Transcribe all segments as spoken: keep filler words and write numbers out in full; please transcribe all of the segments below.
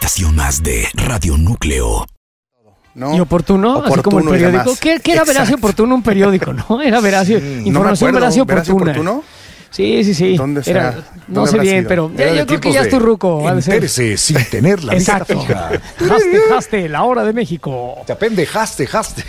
estación más de Radio Núcleo. ¿No? ¿Y oportuno? oportuno? Así como el periódico. ¿Qué, qué era veraz y oportuno un periódico, no? Era veraz y, Mm, información no me acuerdo. veraz y ¿Veraz y oportuna. oportuno? Sí, sí, sí. ¿Dónde Era, será? no ¿Dónde sé habrá bien, sido? pero ya, Era de yo creo que tipos ya de es tu ruco. ha de ser. Entérese sin tener la vista Exacto. fija. Jaste, jaste, la hora de México. Te apendejaste, jaste.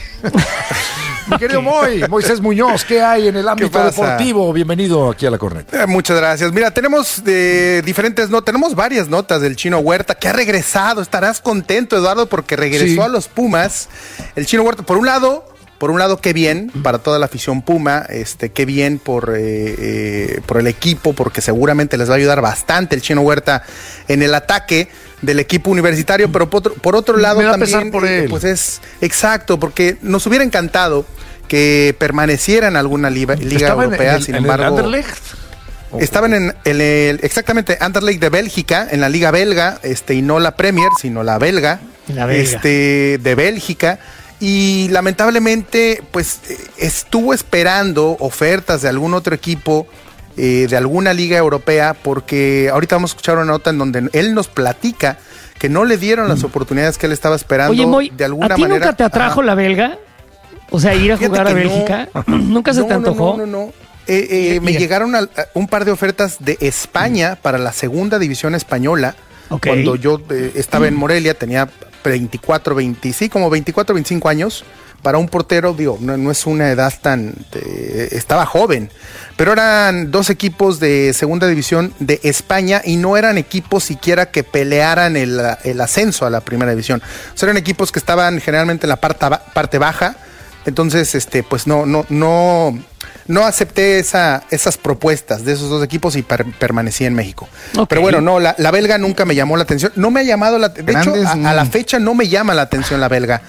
Mi querido Moy, Moisés Muñoz, ¿qué hay en el ámbito pasa? deportivo? Bienvenido aquí a La Corneta. Eh, muchas gracias. Mira, tenemos de diferentes notas, tenemos varias notas del Chino Huerta que ha regresado. Estarás contento, Eduardo, porque regresó Sí. a los Pumas. El Chino Huerta, por un lado, por un lado, qué bien para toda la afición Puma, este, qué bien por, eh, eh, por el equipo, porque seguramente les va a ayudar bastante el Chino Huerta en el ataque del equipo universitario, pero por otro, por otro lado Me da también, pesar por eh, él. pues es exacto, porque nos hubiera encantado que permaneciera en alguna liga, liga ¿Estaba en europea, el- sin en el embargo... Anderlecht? Estaban en el, el- exactamente Anderlecht de Bélgica, en la liga belga, este, y no la Premier, sino la belga, La belga. este, de Bélgica. Y lamentablemente, pues, eh, estuvo esperando ofertas de algún otro equipo, eh, de alguna liga europea, porque ahorita vamos a escuchar una nota en donde él nos platica que no le dieron las oportunidades que él estaba esperando. Oye, Moy, de alguna ¿a ti manera. nunca te atrajo Ajá. la belga? O sea, ir a Fíjate jugar a que no. Bélgica. ¿Nunca se No, te no, antojó? No, no, no. Eh, eh, Mira, me mira. llegaron a- a un par de ofertas de España para la segunda división española. Ok. Cuando yo eh, estaba en Morelia, tenía veinticuatro, veinte, sí, como veinticuatro, veinticinco años. Para un portero, digo, no, no es una edad tan... eh, estaba joven. Pero eran dos equipos de segunda división de España y no eran equipos siquiera que pelearan el, el ascenso a la primera división. O sea, eran equipos que estaban generalmente en la parte, ba- parte baja. Entonces, este, pues no, no, no, no acepté esa, esas propuestas de esos dos equipos y per- permanecí en México. Ok. Pero bueno, no, la, la belga nunca me llamó la atención. No me ha llamado la de Grandes, hecho, a, a la mm. fecha no me llama la atención la belga.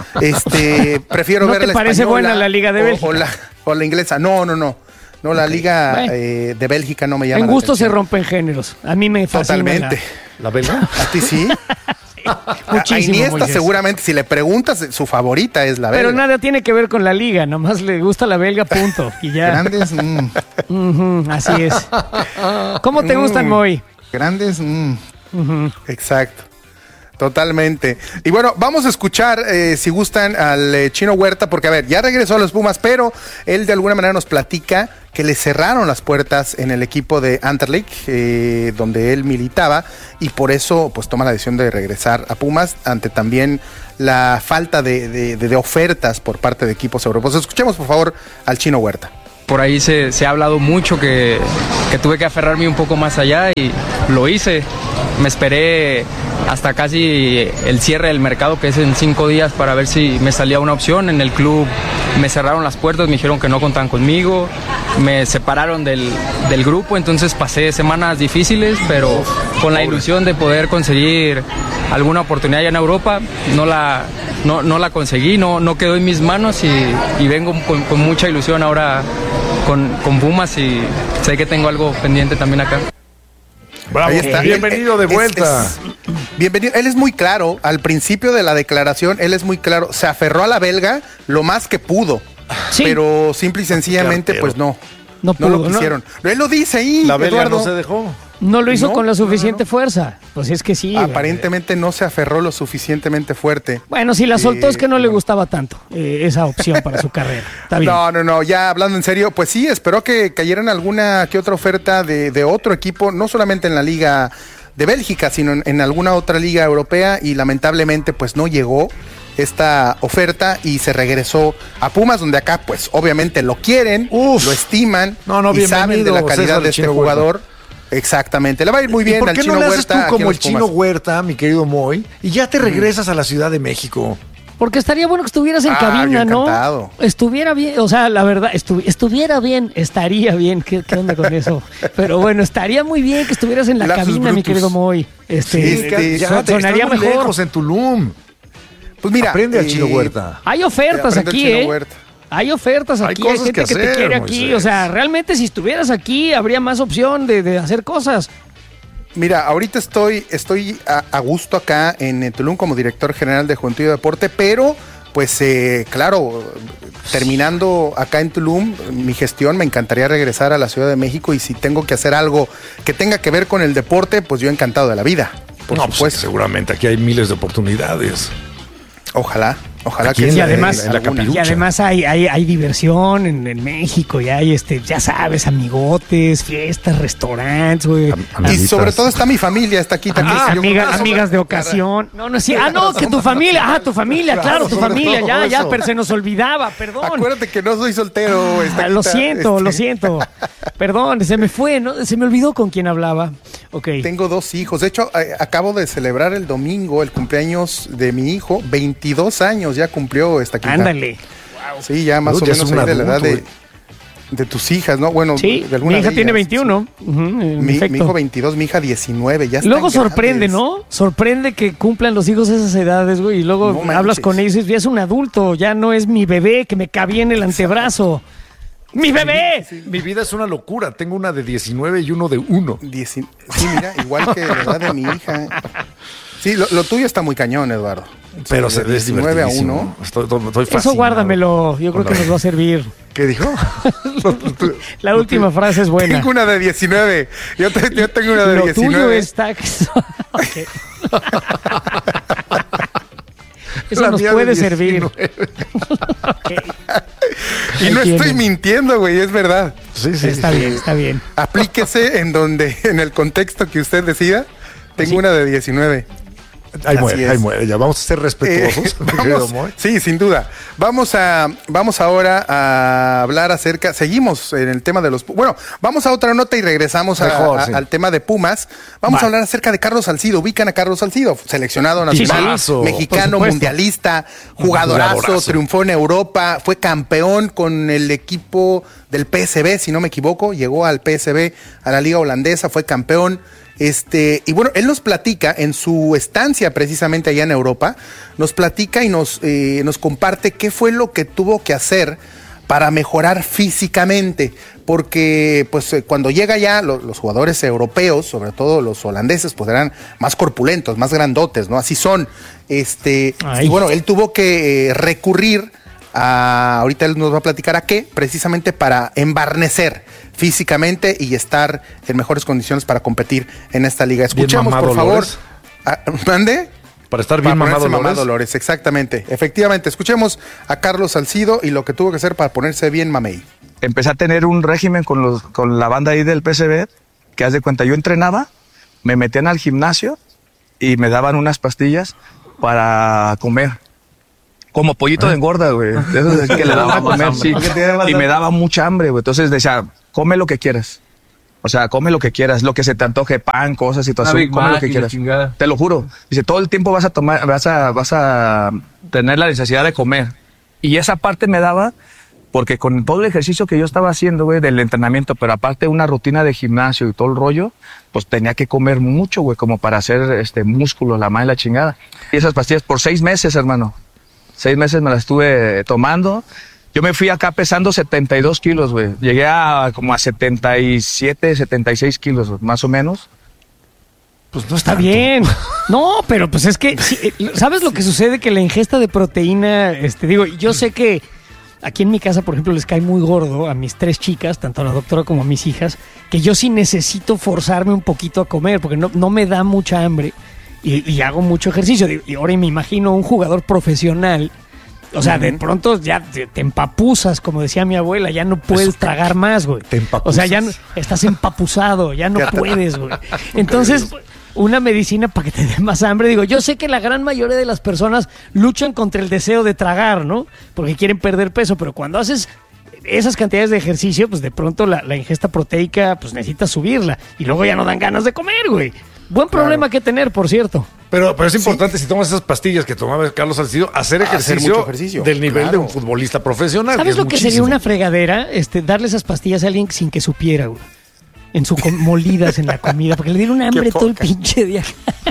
Este, prefiero ¿No ver te la parece española buena la liga de o- Bélgica? O la, o la inglesa. No, no, no. No, la liga Bueno. eh, de Bélgica no me llama En la gusto se atención. rompen géneros. A mí me fascina. Totalmente. la- ¿La belga? ¿A ti sí? A- a Muchísimo, Iniesta Moisés. seguramente, si le preguntas, su favorita es la belga. Pero nada tiene que ver con la liga, nomás le gusta la belga, punto. Y ya. Grandes, mm, Ujú, así es. ¿Cómo te gustan, Mm. Moy? grandes, mm. Exacto. Totalmente. Y bueno, vamos a escuchar, eh, si gustan, al eh, Chino Huerta, porque a ver, ya regresó a los Pumas, pero él de alguna manera nos platica que le cerraron las puertas en el equipo de Anderlecht, eh, donde él militaba, y por eso pues toma la decisión de regresar a Pumas, ante también la falta de, de- de- de ofertas por parte de equipos europeos. Escuchemos por favor al Chino Huerta. Por ahí se, se ha hablado mucho que, que tuve que aferrarme un poco más allá y lo hice. Me esperé hasta casi el cierre del mercado, que es en cinco días, para ver si me salía una opción. En el club me cerraron las puertas, me dijeron que no contaban conmigo, me separaron del, del grupo, entonces pasé semanas difíciles, pero con la ilusión de poder conseguir alguna oportunidad allá en Europa. No la, no, no la conseguí, no, no quedó en mis manos y, y vengo con, con mucha ilusión ahora con, con Pumas y sé que tengo algo pendiente también acá. Bravo, Ahí está. bienvenido de Es- vuelta. es- bienvenido. Él es muy claro. Al principio de la declaración, él es muy claro. Se aferró a la belga lo más que pudo. Sí. Pero simple y sencillamente, artero. pues no. No No, lo pudo, ¿no? quisieron. Él lo dice ahí, La belga Eduardo. no se dejó. No lo hizo No, con la no, suficiente no, no. fuerza. Pues es que sí. Aparentemente no se aferró lo suficientemente fuerte. Bueno, si la soltó Eh, es que no le bueno. gustaba tanto eh, esa opción para su carrera. Está bien. No, no, no, ya hablando en serio, pues sí, esperó que cayeran alguna que otra oferta de, de otro equipo, no solamente en la Liga de Bélgica, sino en, en alguna otra liga europea, y lamentablemente pues no llegó esta oferta y se regresó a Pumas, donde acá pues obviamente lo quieren, Uf. lo estiman No, no, y saben de la bienvenido, calidad César de este Chino Huerta. jugador. Exactamente, le va a ir muy bien ¿Y por al qué Chino no le haces Huerta tú aquí en como el los Chino Pumas. Huerta, mi querido Moy, y ya te regresas a la Ciudad de México? Porque estaría bueno que estuvieras en Ah, cabina, yo ¿no? encantado. Estuviera bien, o sea, la verdad, estu- estuviera bien, estaría bien. ¿Qué, qué onda con eso? Pero bueno, estaría muy bien que estuvieras en la Lapsus cabina, mi brutus. querido Moy. Este, Sí, Es que ya son- te sonaría estás muy mejor. lejos en Tulum. Pues mira, Aprende al eh, Chino Huerta. Hay ofertas aprende al aquí, Chino ¿eh? Huerta. Hay ofertas Hay aquí, hay, cosas gente que que, te hacer, quiere aquí. Moisés. O sea, realmente si estuvieras aquí habría más opción de, de hacer cosas. Mira, ahorita estoy, estoy a, a gusto acá en eh, Tulum como director general de Juventud y Deporte, pero pues eh, claro, terminando acá en Tulum, mi gestión, me encantaría regresar a la Ciudad de México, y si tengo que hacer algo que tenga que ver con el deporte, pues yo encantado de la vida. por no, supuesto. Pues, seguramente aquí hay miles de oportunidades. Ojalá. Ojalá Aquí que en Y sea además, en la capirucha. y además hay, hay, hay diversión en, en México, y hay, este, ya sabes, amigotes, fiestas, restaurantes, güey. Am- Y sobre todo está mi familia, está aquí también. Ah, Yo amiga- creo que- amigas de ocasión. No, no, sí. Ah, no, que tu familia. Ah, tu familia, claro, tu sobre familia. todo Ya, ya, eso. pero se nos olvidaba, perdón. Acuérdate que no soy soltero. está Ah, lo quita- siento, este, lo siento. Perdón, se me fue, ¿no? Se me olvidó con quién hablaba. Ok. Tengo dos hijos. De hecho, eh, acabo de celebrar el domingo el cumpleaños de mi hijo. veintidós años ya cumplió esta quinta. Ándale. Sí, ya más Uy, o ya es menos un ahí de la edad adulto, de, de tus hijas, ¿no? Bueno, Sí, de alguna mi hija de tiene ellas, veintiuno. Ujú, en sí. Mi, efecto. mi hijo veintidós, mi hija diecinueve. Ya están Luego sorprende, grandes. ¿no? Sorprende que cumplan los hijos esas edades, güey. Y luego No manches. hablas con ellos y dices, ya es un adulto, ya no es mi bebé que me cabía en el antebrazo. ¡Mi bebé! Mi vida es una locura. Tengo una de diecinueve y uno de uno. Dieci- Sí, mira, igual que la edad de mi hija. Sí, lo, lo tuyo está muy cañón, Eduardo. Pero Sí, se de es diecinueve a divertidísimo. uno. Estoy, estoy- estoy Eso fascinado. guárdamelo, yo creo que nos va a servir. ¿Qué dijo? La última frase es buena. Tengo una de diecinueve. Yo, te- yo tengo una de Lo diecinueve. tuyo está... Ok. Eso La nos mía de puede servir. diecinueve. Ok. Y Ahí no estoy tienen. mintiendo, güey, es verdad. Sí, sí, Está sí. bien, está bien. Aplíquese en donde, en el contexto que usted decida. Tengo Sí. una de diecinueve. Ahí Así muere, es. ahí muere. Ya vamos a ser Eh, respetuosos. mi querido vamos, Moy. sí, sin duda. Vamos a, vamos ahora a hablar acerca. Seguimos en el tema de los. Bueno, vamos a otra nota y regresamos a- Mejor, a- sí. al tema de Pumas. Vamos Va. a hablar acerca de Carlos Salcido. Ubican a Carlos Salcido, seleccionado Sí, nacional, tipazo, mexicano, por supuesto. mundialista, jugadorazo, Jugadorazo. triunfó en Europa, fue campeón con el equipo del P S V, si no me equivoco. Llegó al P S V, a la liga holandesa, fue campeón. Este, y bueno, él nos platica en su estancia precisamente allá en Europa, nos platica y nos, eh, nos comparte qué fue lo que tuvo que hacer para mejorar físicamente, porque pues eh, cuando llega ya lo- los jugadores europeos, sobre todo los holandeses, pues eran más corpulentos, más grandotes, ¿no? Así son. Este, Ay. y bueno, él tuvo que eh, recurrir a, ahorita él nos va a platicar a qué, precisamente para embarnecer físicamente y estar en mejores condiciones para competir en esta liga. Bien Escuchemos, mamado, por favor. Dolores. Ah, ¿Mande? Para estar bien Para mamado, ponerse mamá Dolores. Dolores, exactamente. Efectivamente, escuchemos a Carlos Salcido y lo que tuvo que hacer para ponerse bien mamey. Empecé a tener un régimen con, los, con la banda ahí del P S V, que haz de cuenta, yo entrenaba, me metían al gimnasio y me daban unas pastillas para comer. Como pollito de engorda, güey. De esos que le daban a comer, sí. Y me daba mucha hambre, güey. Entonces decía, come lo que quieras. O sea, come lo que quieras, lo que se te antoje, pan, cosas, situación, come lo que quieras. Te lo juro. Dice, todo el tiempo vas a tomar, vas a, vas a tener la necesidad de comer. Y esa parte me daba, porque con todo el ejercicio que yo estaba haciendo, güey, del entrenamiento, pero aparte una rutina de gimnasio y todo el rollo, pues tenía que comer mucho, güey, como para hacer este músculo, la madre y la chingada. Y esas pastillas por seis meses, hermano. Seis meses me las estuve tomando. Yo me fui acá pesando setenta y dos kilos, güey. Llegué a como a setenta y siete, setenta y seis kilos, güey, más o menos. Pues no Está bien. No, pero pues es que, sí, eh, ¿sabes lo que sucede? Que la ingesta de proteína, este, digo, yo sé que aquí en mi casa, por ejemplo, les cae muy gordo a mis tres chicas, tanto a la doctora como a mis hijas, que yo sí necesito forzarme un poquito a comer, porque no, no me da mucha hambre y, y hago mucho ejercicio. Y ahora me imagino un jugador profesional. O sea, de pronto ya te, te empapuzas, como decía mi abuela, ya no puedes tragar más, güey. ¿Te empapuzas? O sea, ya no, estás empapuzado, ya no puedes, güey. Entonces, una medicina para que te dé más hambre. Digo, yo sé que la gran mayoría de las personas luchan contra el deseo de tragar, ¿no? Porque quieren perder peso, pero cuando haces esas cantidades de ejercicio, pues de pronto la, la ingesta proteica, pues necesitas subirla. Y luego ya no dan ganas de comer, güey. Buen problema que tener, por cierto. Pero, pero es importante, si tomas esas pastillas que tomaba Carlos Salcido, hacer Hacer ejercicio, mucho ejercicio, del nivel claro. de un futbolista profesional. ¿Sabes es lo que sería muchísimo. una fregadera? Este, darle esas pastillas a alguien sin que supiera, güey. En su com- molidas en la comida, porque le diera un hambre Qué todo el poca. pinche día.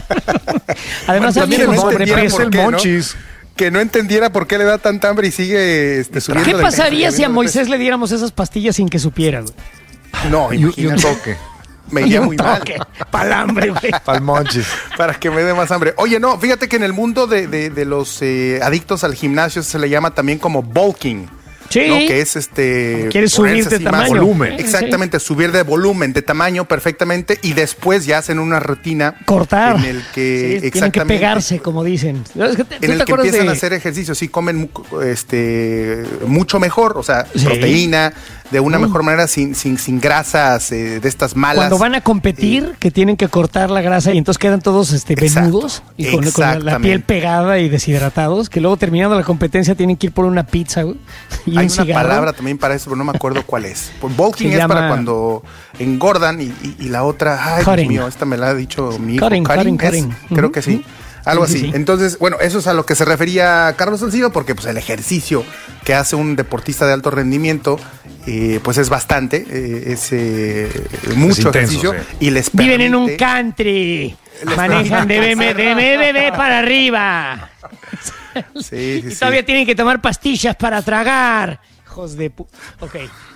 Además, Bueno, alguien también con no entendiera sobrepeso. por el qué, ¿no? monchis. Que no entendiera por qué le da tanta hambre y sigue este, subiendo ¿Qué de peso, pasaría si a subiendo de Moisés le diéramos esas pastillas sin que supiera, güey? peso. No, Y, un- y un imagínate. toque. Me Y iría un muy mal. toque pa'l hambre, güey. Pa'l monchis. Para que me dé más hambre. Oye, no, fíjate que en el mundo de, de- de los eh, adictos al gimnasio se le llama también como bulking. Sí. ¿no? Que es este... Quieres subir de tamaño. Volumen. Exactamente, sí. Subir de volumen, de tamaño perfectamente, y después ya hacen una rutina. Cortar. En el que, sí, tienen que pegarse, como dicen. Es que te, en el que empiezan de... a hacer ejercicio, sí, comen este, mucho mejor, o sea, sí. proteína, de una mm. mejor manera, sin, sin, sin grasas eh, de estas malas. Cuando van a competir, eh, que tienen que cortar la grasa y entonces quedan todos este, venudos y con, con la, la piel pegada y deshidratados, que luego terminando la competencia tienen que ir por una pizza, güey, y hay un una cigarro. Palabra también para eso, pero no me acuerdo cuál es. Bulking es llama... para cuando engordan y, y, y la otra, ay, Dios mío, esta me la ha dicho mi hijo. Cutting, cutting, cutting. Uh-huh. Creo que sí. Algo sí, así. Sí, sí. Entonces, bueno, eso es a lo que se refería Carlos Salcido, porque pues el ejercicio que hace un deportista de alto rendimiento, eh, pues es bastante, eh, es eh, mucho es intenso, ejercicio. Sí. Y les permite, viven en un country, manejan de B M W para arriba. Sí, sí, y todavía sí. tienen que tomar pastillas para tragar. Hijos de pu... Ok.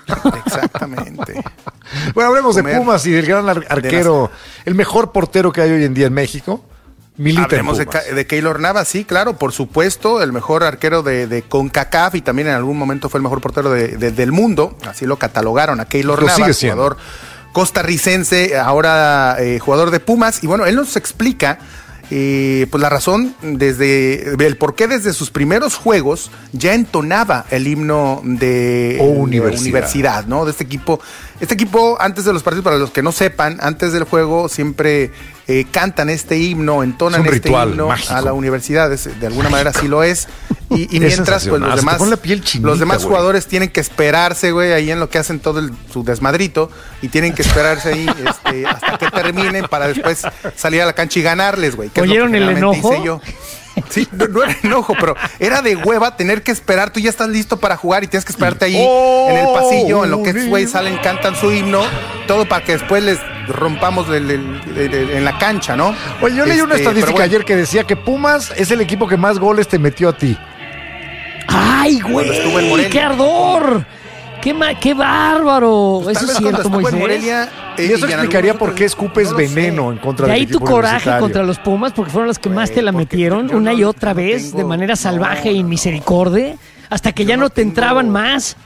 Exactamente. Bueno, hablemos Comer de Pumas y del gran ar- arquero, de el mejor portero que hay hoy en día en México. Milita Hablemos de, de Keylor Navas, sí, claro, por supuesto, el mejor arquero de, de CONCACAF y también en algún momento fue el mejor portero de, de, del mundo, así lo catalogaron a Keylor lo Navas, jugador costarricense, ahora eh, jugador de Pumas, y bueno, él nos explica eh, pues la razón desde el por qué desde sus primeros juegos ya entonaba el himno de, oh, universidad. de universidad, ¿no? De este equipo. Este equipo, antes de los partidos, para los que no sepan, antes del juego siempre eh, cantan este himno, entonan es un este ritual himno mágico. a la universidad, es, de alguna manera sí lo es. Y, y mientras, pues los demás, chinita, los demás güey. jugadores tienen que esperarse, güey, ahí en lo que hacen todo el, su desmadrito, y tienen que esperarse ahí este, hasta que terminen para después salir a la cancha y ganarles, güey. ¿Oyeron el enojo? Yo. Sí, no, no era enojo, pero era de hueva tener que esperar. Tú ya estás listo para jugar y tienes que esperarte ahí oh, en el pasillo, en lo que estos güeyes salen, cantan su himno, todo para que después les rompamos el, el, el, el, en la cancha, ¿no? Oye, yo leí este, una estadística bueno. ayer que decía que Pumas es el equipo que más goles te metió a ti. ¡Ay, güey! ¡Qué ardor! ¡Qué, ma- qué bárbaro! Pues eso es cierto, Moisés. Morelia, eh, y eso y explicaría por qué escupes no veneno en contra del equipo. De ahí tu coraje contra los Pumas, porque fueron los que más te la metieron una y otra vez, tengo, de manera salvaje no, y misericordia, hasta que ya no te tengo... entraban más.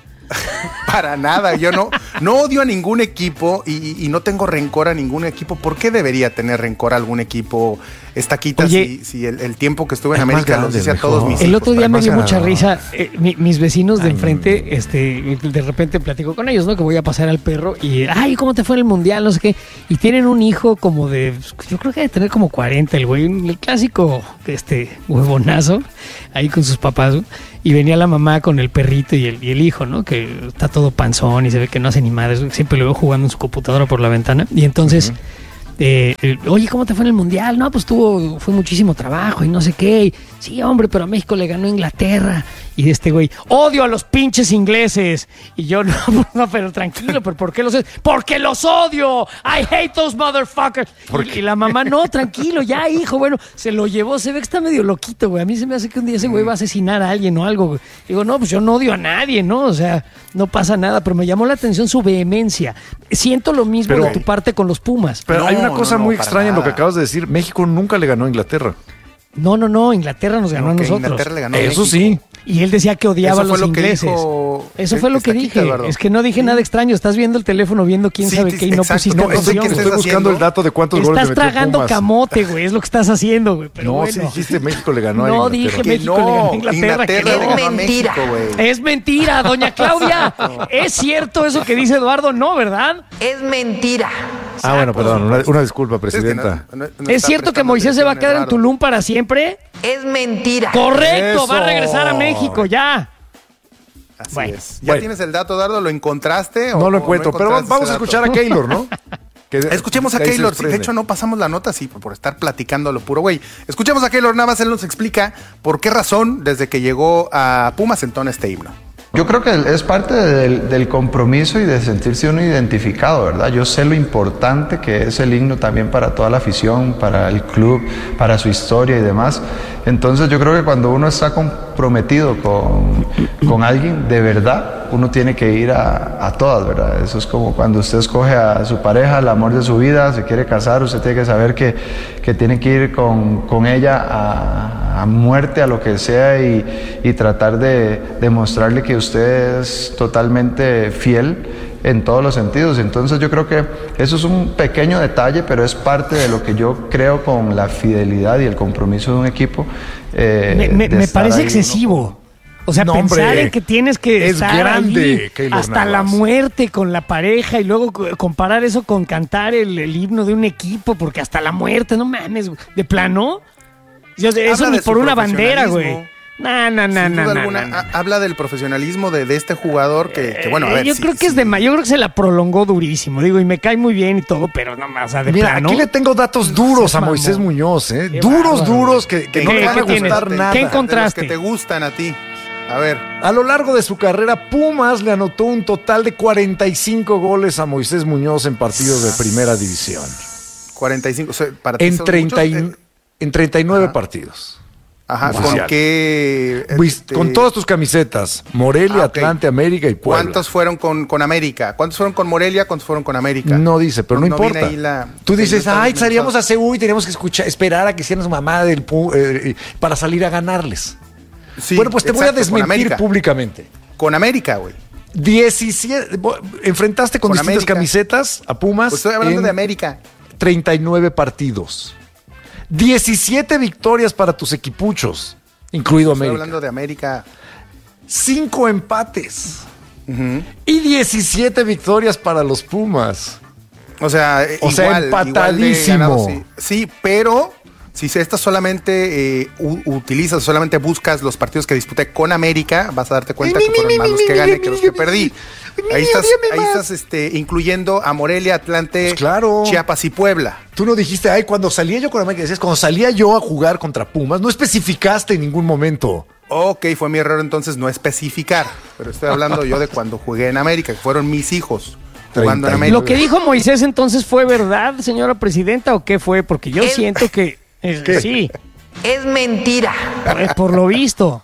Para nada, yo no, no odio a ningún equipo y, y no tengo rencor a ningún equipo. ¿Por qué debería tener rencor a algún equipo? Estaquita, Oye, si, si el, el tiempo que estuve en América los decía a todos mis El hijos, otro día me dio ganado. mucha risa. Eh, mi, mis vecinos de ay, enfrente, este, de repente platico con ellos, ¿no? Que voy a pasar al perro y, ay, ¿cómo te fue en el mundial? No sé qué. Y tienen un hijo como de, yo creo que debe tener como cuarenta, el güey, el clásico, este, huevonazo, ahí con sus papás, ¿no? Y venía la mamá con el perrito y el, y el hijo, ¿no? Que está todo panzón y se ve que no hace ni madres. Siempre lo veo jugando en su computadora por la ventana. Y entonces, uh-huh. eh, eh, oye, ¿cómo te fue en el mundial? No, pues tuvo, fue muchísimo trabajo y no sé qué. Y, sí, hombre, pero a México le ganó Inglaterra. Y este güey, odio a los pinches ingleses. Y yo, no, no, pero tranquilo, ¿pero por qué los odias? ¡Porque los odio! I hate those motherfuckers. Y, y la mamá, no, tranquilo, ya, hijo. Bueno, se lo llevó, se ve que está medio loquito, güey. A mí se me hace que un día ese güey va a asesinar a alguien o algo, güey. Digo, no, pues yo no odio a nadie, ¿no? O sea, no pasa nada, pero me llamó la atención su vehemencia. Siento lo mismo pero, de tu parte con los Pumas. Pero no, hay una cosa no, no, muy extraña nada. en lo que acabas de decir. México nunca le ganó a Inglaterra. No, no, no, Inglaterra nos ganó no, a nosotros. Inglaterra le ganó a Eso México. sí. Y él decía que odiaba a los ingleses. Dijo, Eso fue lo que dije. Eduardo. Es que no dije sí. nada extraño. Estás viendo el teléfono, viendo quién sí, sabe qué y no exacto. pusiste no, atención. Estoy, estoy buscando el dato de cuántos estás goles le metió tragando Pumas. Camote, güey. Es lo que estás haciendo, güey. Pero no, bueno. si dijiste México le ganó a No Inglaterra. dije México no, le ganó a Inglaterra. Inglaterra que le no. ganó a mentira. México, es mentira, doña Claudia. ¿Es cierto eso que dice Eduardo? No, ¿verdad? Es mentira. Ah, bueno, perdón. Una, una disculpa, presidenta. Es, que no, no, no ¿Es cierto que Moisés se va a quedar en Tulum para siempre? Es mentira. Correcto, Eso. va a regresar a México, ya. Así bueno, es. ¿Ya bueno. tienes el dato, Eduardo? ¿Lo encontraste? No o, lo encuentro, no pero vamos a escuchar a Keylor, ¿no? Que de, Escuchemos a Keylor. Sí, de hecho, no pasamos la nota, sí, por estar platicando lo puro, güey. Escuchemos a Keylor Navas, él nos explica por qué razón, desde que llegó a Pumas, entona este himno. Yo creo que es parte del, del compromiso y de sentirse uno identificado, ¿verdad? Yo sé lo importante que es el himno también para toda la afición, para el club, para su historia y demás. Entonces yo creo que cuando uno está comprometido con, con alguien, de verdad, uno tiene que ir a, a todas, ¿verdad? Eso es como cuando usted escoge a su pareja, el amor de su vida, se quiere casar, usted tiene que saber que, que tiene que ir con, con ella a a, a muerte a lo que sea y, y tratar de demostrarle que usted es totalmente fiel en todos los sentidos. Entonces yo creo que eso es un pequeño detalle, pero es parte de lo que yo creo con la fidelidad y el compromiso de un equipo. Eh, me me, me parece ahí, excesivo. ¿no? O sea, No, pensar hombre, en que tienes que es estar grande, ahí Keylor hasta Navas. la muerte con la pareja y luego co- comparar eso con cantar el, el himno de un equipo, porque hasta la muerte, no mames, ¿de plano? Yo, eso Habla ni de su por una bandera, güey. profesionalismo. No, no, no, Sin no, duda no, alguna, no, no. ha- habla del profesionalismo de, de este jugador que, que, bueno, a ver. yo sí, creo que es sí. de ma- yo creo que se la prolongó durísimo, digo, y me cae muy bien y todo, pero no más, o sea, de Mira, plano. aquí le tengo datos duros a Mamón. Moisés Muñoz, ¿eh? Qué Duros, bárbaro. duros, que, que ¿Qué- no le qué- van a qué tienes? gustar ¿Qué nada. en De los contraste? que te gustan a ti. A ver. A lo largo de su carrera, Pumas le anotó un total de cuarenta y cinco goles a Moisés Muñoz en partidos de primera división. cuarenta y cinco. O sea, para ti En, son treinta y- muchos, eh, en treinta y nueve Ajá. partidos. Ajá, Oficial. ¿con qué? Pues, este, Con todas tus camisetas, Morelia, Ah, ok. Atlante, América y Puebla. ¿Cuántos fueron con, con América? ¿Cuántos fueron con Morelia? ¿Cuántos fueron con América? No dice, pero no, viene importa. ahí la- Tú el- dices, está ay, bien salíamos a lanzado. C U y teníamos que escuchar, esperar a que hicieran su mamá del pu- eh, para salir a ganarles. Sí, bueno, pues te voy a exacto, con desmentir América. públicamente. Con América, güey. diecisiete, bo- enfrentaste con, Con distintas América. camisetas a Pumas. Pues estoy hablando en de América. treinta y nueve partidos. diecisiete victorias para tus equipuchos, incluido Estoy América. hablando de América. cinco empates. Ujú. Y diecisiete victorias para los Pumas. O sea, O igual, sea, igual de empatadísimo. ganado, sí. Sí, pero si se- esta solamente eh, u- utilizas, solamente buscas los partidos que disputé con América, vas a darte cuenta que fueron más los que gané que los que perdí. Ahí estás, ahí estás este, incluyendo a Morelia, Atlante, Pues claro. Chiapas y Puebla. Tú no dijiste, ay, cuando salía yo con América, decías, cuando salía yo a jugar contra Pumas, no especificaste en ningún momento. Ok, fue mi error entonces no especificar, pero estoy hablando yo de cuando jugué en América, que fueron mis hijos jugando en treinta y América. ¿Lo que dijo Moisés entonces fue verdad, señora presidenta, o qué fue? Porque yo Es- siento que eh, ¿Qué? sí, Es mentira. pues, por lo visto.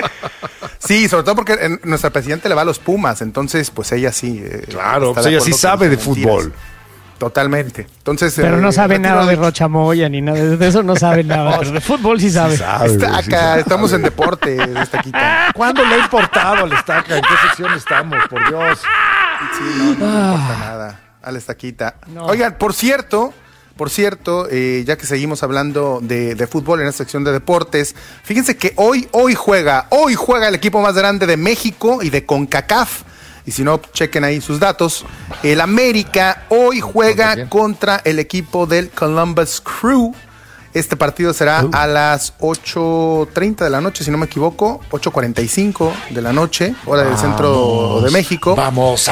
Sí, sobre todo porque en- nuestra presidenta le va a los Pumas, entonces pues ella sí. eh, Claro, está pues de ella acuerdo sí que sabe de dicen mentiras. fútbol. Totalmente. Entonces, Pero eh, no sabe retiro nada de lo- Rochamoya ni nada de de eso, no sabe nada. Pero de fútbol sí sabe. Sabe, Está güey, sí acá, sabe. estamos en deporte, Estaquita. ¿Cuándo le ha importado al Estaca? ¿En qué sección estamos? Por Dios. Sí, no, no importa nada. Al Estaquita. No. Oigan, por cierto, por cierto, eh, ya que seguimos hablando de, de fútbol en esta sección de deportes, fíjense que hoy, hoy juega, hoy juega el equipo más grande de México y de CONCACAF. Y si no, chequen ahí sus datos. El América hoy ¿Contra juega quién? contra el equipo del Columbus Crew. Este partido será Uh. a las ocho treinta de la noche, si no me equivoco, ocho cuarenta y cinco de la noche, hora del centro de México. Vamos,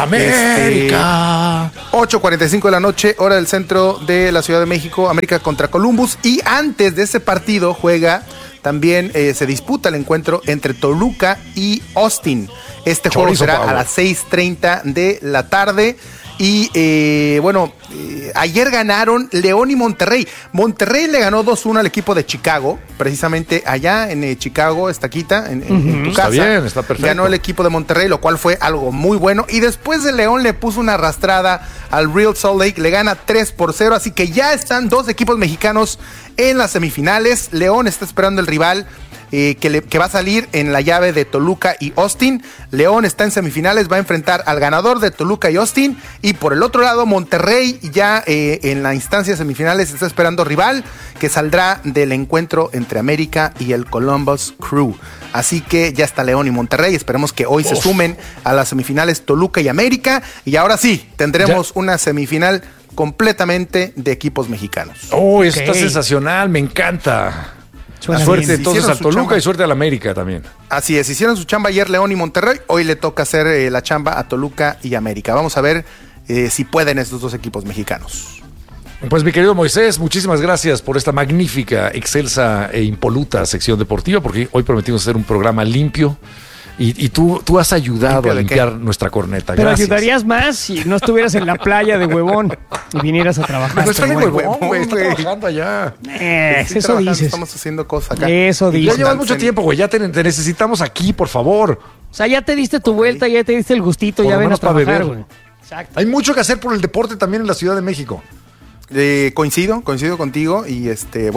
América. ocho cuarenta y cinco de la noche, hora del centro de la Ciudad de México, América contra Columbus. Y antes de ese partido juega, también eh, se disputa el encuentro entre Toluca y Austin. Este juego Chorizo, será Pablo. a las seis treinta de la tarde. Y eh, bueno, eh, ayer ganaron León y Monterrey. Monterrey le ganó dos uno al equipo de Chicago, precisamente allá en eh, Chicago, Estaquita, en, en, en tu Está casa. bien, está perfecto. Ganó el equipo de Monterrey, lo cual fue algo muy bueno. Y después de León le puso una arrastrada al Real Salt Lake, le gana tres por cero. Así que ya están dos equipos mexicanos en las semifinales. León está esperando el rival eh, que, le- que va a salir en la llave de Toluca y Austin. León está en semifinales, va a enfrentar al ganador de Toluca y Austin. Y por el otro lado, Monterrey ya eh, en la instancia de semifinales está esperando rival que saldrá del encuentro entre América y el Columbus Crew. Así que ya está León y Monterrey. Esperemos que hoy se sumen a las semifinales Toluca y América. Y ahora sí, tendremos una semifinal completamente de equipos mexicanos. Oh, eso Ok. está sensacional, me encanta. Suena Suerte bien. entonces Hicieron al su Toluca chamba. y suerte al América también. Así es, hicieron su chamba ayer León y Monterrey. Hoy le toca hacer eh, la chamba a Toluca y América. Vamos a ver eh, si pueden estos dos equipos mexicanos. Pues mi querido Moisés, muchísimas gracias por esta magnífica, excelsa e impoluta sección deportiva, porque hoy prometimos hacer un programa limpio y, y tú, tú has ayudado ¿Limpio a de limpiar nuestra corneta. Pero Gracias. ayudarías más si no estuvieras en la playa de huevón y vinieras a trabajar. No está pero de bueno. huevón, güey, está güey. trabajando allá. Eh, Estoy eso trabajando, dices. Estamos haciendo cosas acá. Eso Y dices. Ya Están llevas mucho en- tiempo, güey, ya te, te necesitamos aquí, por favor. O sea, ya te diste tu vuelta, ya te diste el gustito, Por ya lo ven a menos para trabajar, beber. güey. Exacto. Hay mucho que hacer por el deporte también en la Ciudad de México. Eh, coincido, coincido contigo y este, bueno,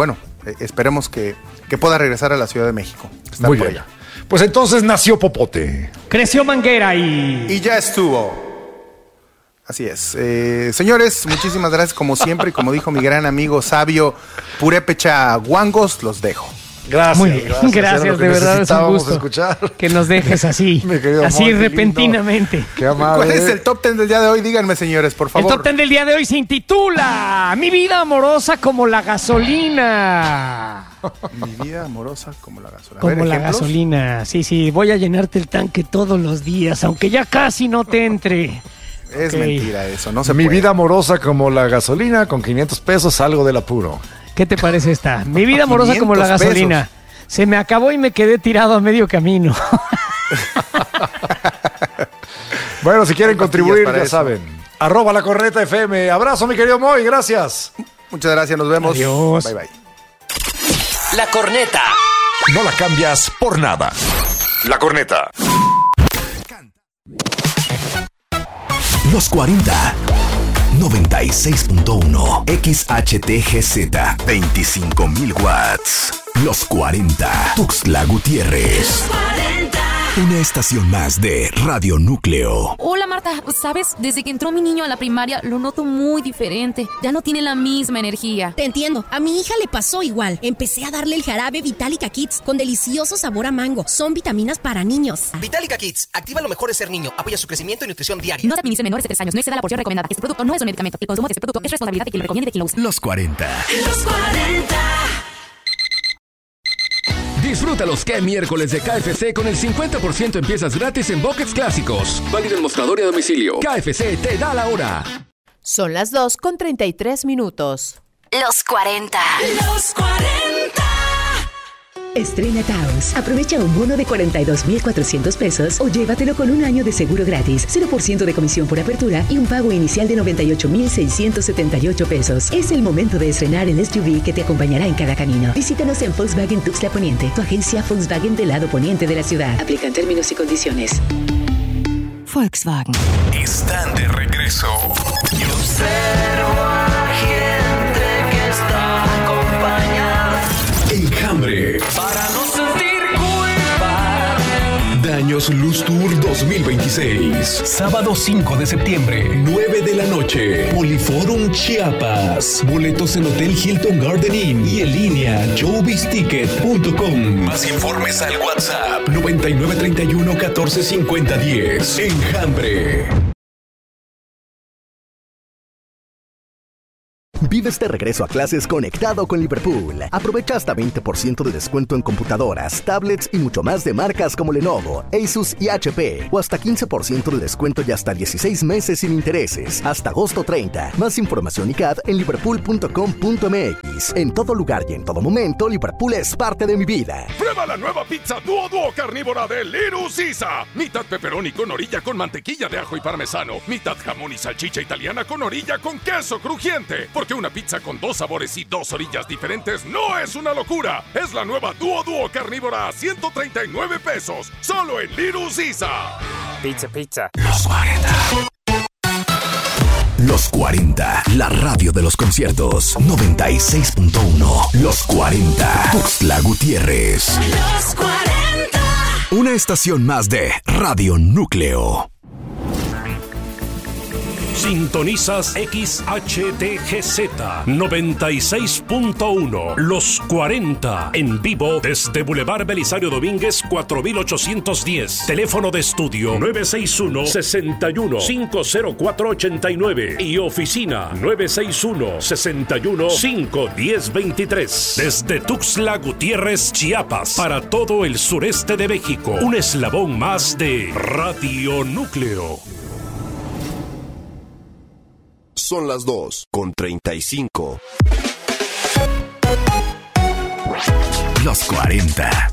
eh, esperemos que, que pueda regresar a la Ciudad de México. Está Muy por bien. allá. Pues entonces nació Popote. Creció Manguera y... Y ya estuvo. Así es. Eh, señores, muchísimas gracias como siempre. Y como dijo mi gran amigo sabio Purépecha Guangos, los dejo. Gracias. Muy bien, gracias, Era lo que de verdad es un necesitábamos gusto escuchar. que nos dejes así, Mi querido así Moy, qué repentinamente. lindo. Qué amable. ¿Cuál es el top ten del día de hoy? Díganme, señores, por favor. El top ten del día de hoy se intitula Mi vida amorosa como la gasolina. Mi vida amorosa como la gasolina. A Como ver, la ¿ejemplos? gasolina. Sí, sí, voy a llenarte el tanque todos los días, aunque ya casi no te entre. Es Ok. mentira eso, no se Mi puede. vida amorosa como la gasolina, con quinientos pesos salgo del apuro. ¿Qué te parece esta? Mi vida amorosa como la quinientos gasolina. Se me acabó y me quedé tirado a medio camino. Bueno, si quieren Hay pastillas contribuir, para ya eso. saben. Arroba la corneta F M. Abrazo, mi querido Moy, gracias. Muchas gracias, nos vemos. Adiós. Bye, bye. La corneta. No la cambias por nada. La corneta. Los cuarenta. noventa y seis punto uno. X H T G Z. veinticinco mil watts. Los cuarenta. Tuxtla Gutiérrez. Una estación más de Radio Núcleo. Hola Marta, ¿sabes? Desde que entró mi niño a la primaria lo noto muy diferente. Ya no tiene la misma energía. Te entiendo, a mi hija le pasó igual. Empecé a darle el jarabe Vitalica Kids con delicioso sabor a mango. Son vitaminas para niños. Vitalica Kids activa lo mejor de ser niño, apoya su crecimiento y nutrición diaria. No se administre menores de tres años, no exceda la porción recomendada. Este producto no es un medicamento. El consumo de este producto es responsabilidad de quien lo recomiende y de quien lo use. Los cuarenta. Los cuarenta. Disfruta los K miércoles de K F C con el cincuenta por ciento en piezas gratis en buckets clásicos. Válido en mostrador y a domicilio. K F C te da la hora. Son las dos con treinta y tres minutos. Los cuarenta. Los cuarenta. Estrena Taos. Aprovecha un bono de cuarenta y dos mil cuatrocientos pesos o llévatelo con un año de seguro gratis, cero por ciento de comisión por apertura y un pago inicial de noventa y ocho mil seiscientos setenta y ocho pesos. Es el momento de estrenar el S U V que te acompañará en cada camino. Visítanos en Volkswagen Tuxtla Poniente, tu agencia Volkswagen del lado poniente de la ciudad. Aplican términos y condiciones. Volkswagen. Están de regreso. Y observo a gente que está acompañada. Enjambre. Para no sentir culpa. Daños Luz Tour dos mil veintiséis. Sábado cinco de septiembre, nueve de la noche. Poliforum Chiapas. Boletos en Hotel Hilton Garden Inn y en línea showbiz ticket punto com. Más informes al WhatsApp noventa y nueve treinta y uno catorce cincuenta diez. Enjambre. Vives de regreso a clases conectado con Liverpool. Aprovecha hasta veinte por ciento de descuento en computadoras, tablets y mucho más de marcas como Lenovo, Asus y H P. O hasta quince por ciento de descuento y hasta dieciséis meses sin intereses. Hasta agosto treinta. Más información y C A D en liverpool punto com punto m x. En todo lugar y en todo momento, Liverpool es parte de mi vida. Prueba la nueva pizza Duo Duo carnívora de Little Caesar. Mitad pepperoni con orilla con mantequilla de ajo y parmesano. Mitad jamón y salchicha italiana con orilla con queso crujiente. Porque una pizza con dos sabores y dos orillas diferentes no es una locura. Es la nueva Duo Duo carnívora a ciento treinta y nueve pesos. Solo en Little Caesar. Pizza, pizza. Los cuarenta. Los cuarenta, la radio de los conciertos. noventa y seis punto uno. Los cuarenta. Tuxtla Gutiérrez. Los cuarenta. Una estación más de Radio Núcleo. Sintonizas X H T G Z noventa y seis punto uno. Los cuarenta. En vivo desde Boulevard Belisario Domínguez cuatro mil ochocientos diez. Teléfono de estudio nueve seis uno, seis uno, cinco cero cuatro, ocho nueve. Y oficina nueve seis uno, seis uno, cinco uno cero, dos tres. Desde Tuxtla Gutiérrez, Chiapas. Para todo el sureste de México. Un eslabón más de Radio Núcleo. Son las dos con treinta y cinco. Los cuarenta.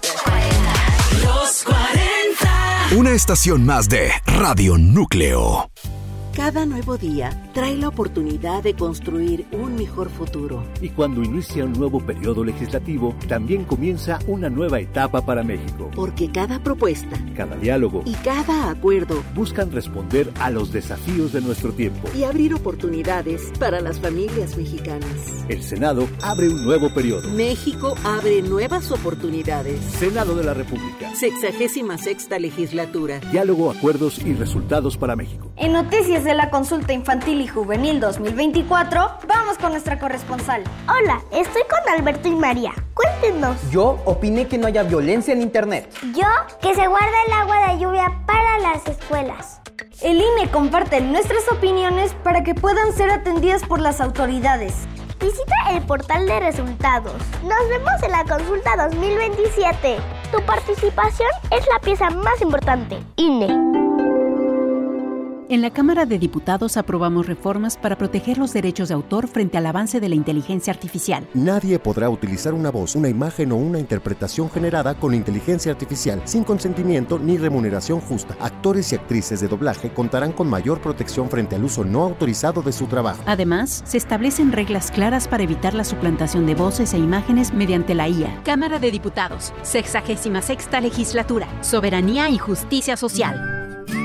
Los cuarenta. Una estación más de Radio Núcleo. Cada nuevo día trae la oportunidad de construir un mejor futuro. Y cuando inicia un nuevo periodo legislativo, también comienza una nueva etapa para México. Porque cada propuesta, cada diálogo y cada acuerdo buscan responder a los desafíos de nuestro tiempo y abrir oportunidades para las familias mexicanas. El Senado abre un nuevo periodo. México abre nuevas oportunidades. Senado de la República. Sexagésima sexta legislatura. Diálogo, acuerdos y resultados para México. En noticias de la consulta infantil y juvenil dos mil veinticuatro, vamos con nuestra corresponsal. Hola, estoy con Alberto y María. Cuéntenos. Yo opiné que no haya violencia en internet. Yo, que se guarda el agua de lluvia para las escuelas. El I N E comparte nuestras opiniones para que puedan ser atendidas por las autoridades. Visita el portal de resultados. Nos vemos en la consulta dos mil veintisiete. Tu participación es la pieza más importante. I N E. En la Cámara de Diputados aprobamos reformas para proteger los derechos de autor frente al avance de la inteligencia artificial. Nadie podrá utilizar una voz, una imagen o una interpretación generada con inteligencia artificial sin consentimiento ni remuneración justa. Actores y actrices de doblaje contarán con mayor protección frente al uso no autorizado de su trabajo. Además, se establecen reglas claras para evitar la suplantación de voces e imágenes mediante la I A. Cámara de Diputados, sexagésima sexta legislatura, soberanía y justicia social.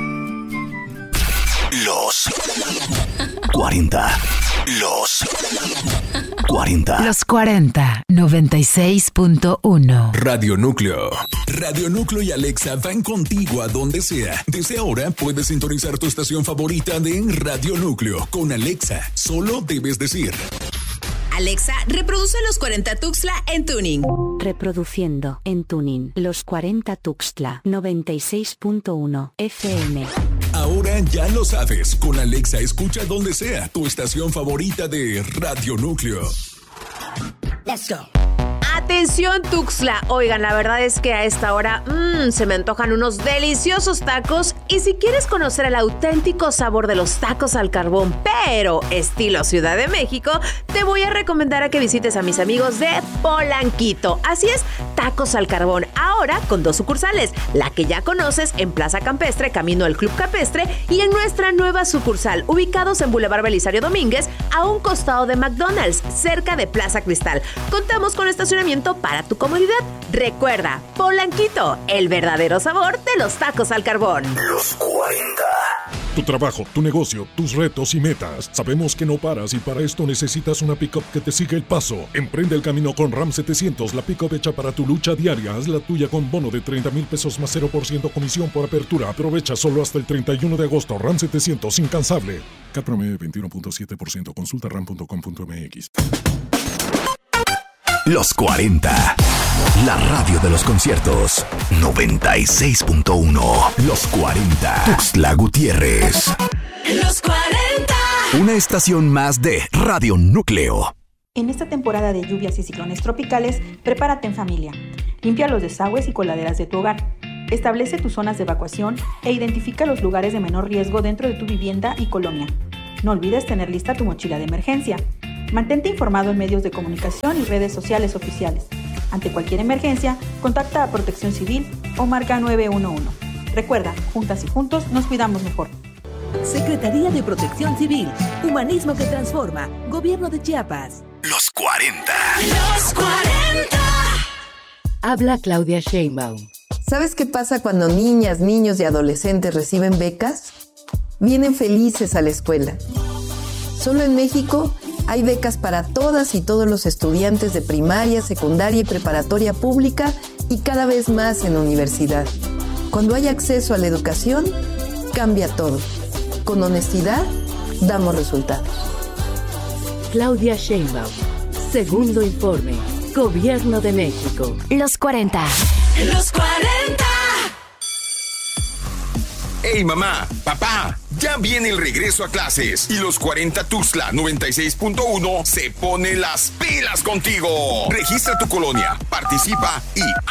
Los cuarenta. Los cuarenta. Los cuarenta, noventa y seis punto uno. Radio Núcleo. Radio Núcleo y Alexa van contigo a donde sea. Desde ahora puedes sintonizar tu estación favorita de Radio Núcleo. Con Alexa, solo debes decir: Alexa, reproduce Los cuarenta Tuxtla en Tuning. Reproduciendo en Tuning Los cuarenta Tuxtla, noventa y seis punto uno F M. Ahora ya lo sabes, con Alexa escucha donde sea tu estación favorita de Radio Núcleo. Let's go. Atención Tuxtla, oigan, la verdad es que a esta hora mmm, se me antojan unos deliciosos tacos y si quieres conocer el auténtico sabor de los tacos al carbón, pero estilo Ciudad de México, te voy a recomendar a que visites a mis amigos de Polanquito. Así es, tacos al carbón, ahora con dos sucursales, la que ya conoces en Plaza Campestre, camino al Club Campestre, y en nuestra nueva sucursal, ubicados en Boulevard Belisario Domínguez, a un costado de McDonald's, cerca de Plaza Cristal. Contamos con estacionamiento para tu comodidad. Recuerda, Polanquito, el verdadero sabor de los tacos al carbón. Los cuarenta. Tu trabajo, tu negocio, tus retos y metas. Sabemos que no paras y para esto necesitas una pick-up que te siga el paso. Emprende el camino con RAM setecientos, la pick-up hecha para tu lucha diaria. Haz la tuya con bono de treinta mil pesos más cero por ciento comisión por apertura. Aprovecha solo hasta el treinta y uno de agosto. RAM setecientos, incansable. C A T promedio veintiuno punto siete por ciento. Consulta ram punto com punto m x. Los cuarenta. La radio de los conciertos. noventa y seis punto uno. Los cuarenta. Tuxtla Gutiérrez. Los cuarenta. Una estación más de Radio Núcleo. En esta temporada de lluvias y ciclones tropicales, prepárate en familia. Limpia los desagües y coladeras de tu hogar. Establece tus zonas de evacuación e identifica los lugares de menor riesgo dentro de tu vivienda y colonia. No olvides tener lista tu mochila de emergencia. Mantente informado en medios de comunicación y redes sociales oficiales. Ante cualquier emergencia, contacta a Protección Civil o marca nueve uno uno. Recuerda, juntas y juntos nos cuidamos mejor. Secretaría de Protección Civil, Humanismo que Transforma, Gobierno de Chiapas. Los cuarenta. Los cuarenta. Habla Claudia Sheinbaum. ¿Sabes qué pasa cuando niñas, niños y adolescentes reciben becas? Vienen felices a la escuela. Solo en México hay becas para todas y todos los estudiantes de primaria, secundaria y preparatoria pública y cada vez más en universidad. Cuando hay acceso a la educación, cambia todo. Con honestidad, damos resultados. Claudia Sheinbaum. Segundo informe. Gobierno de México. Los cuarenta. Los cuarenta. ¡Hey mamá! ¡Papá! Ya viene el regreso a clases y los cuarenta Tuxtla noventa y seis punto uno se pone las pilas contigo. Registra tu colonia, participa y